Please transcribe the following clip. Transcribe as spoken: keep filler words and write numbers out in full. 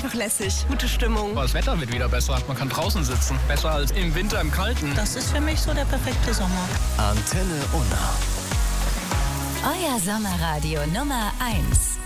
einfach lässig. Gute Stimmung. Das Wetter wird wieder besser. Man kann draußen sitzen. Besser als im Winter im Kalten. Das ist für mich so der perfekte Sommer. Antenne Unna. Euer Sommerradio Nummer eins.